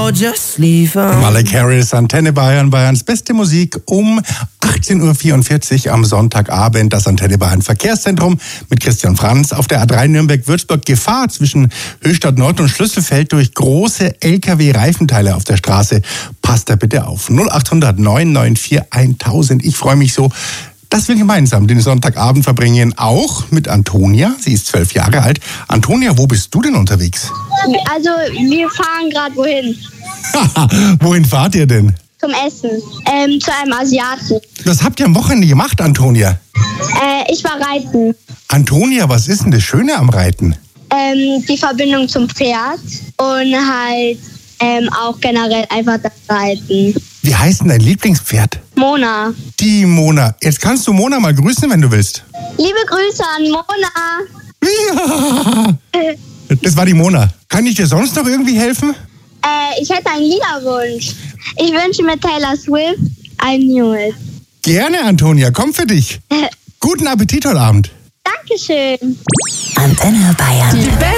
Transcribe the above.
Oh, just leave her. Malek Harris, Antenne Bayern, Bayerns beste Musik um 18.44 Uhr am Sonntagabend. Das Antenne Bayern Verkehrszentrum mit Christian Franz auf der A3 Nürnberg-Würzburg. Gefahr zwischen Höchstadt Nord und Schlüsselfeld durch große LKW-Reifenteile auf der Straße. Passt da bitte auf. 0800 994 1000. Ich freue mich so, dass wir gemeinsam den Sonntagabend verbringen, auch mit Antonia. Sie ist 12 Jahre alt. Antonia, wo bist du denn unterwegs? Also, wir fahren gerade wohin? Wohin fahrt ihr denn? Zum Essen. Zu einem Asiaten. Was habt ihr am Wochenende gemacht, Antonia? Ich war reiten. Antonia, was ist denn das Schöne am Reiten? Die Verbindung zum Pferd und halt auch generell einfach das Reiten. Wie heißt denn dein Lieblingspferd? Mona. Die Mona. Jetzt kannst du Mona mal grüßen, wenn du willst. Liebe Grüße an Mona. Ja. Das war die Mona. Kann ich dir sonst noch irgendwie helfen? Ich hätte einen Liederwunsch. Ich wünsche mir Taylor Swift I Knew It. Gerne, Antonia. Komm für dich. Guten Appetit heute Abend. Dankeschön. Antenne Bayern.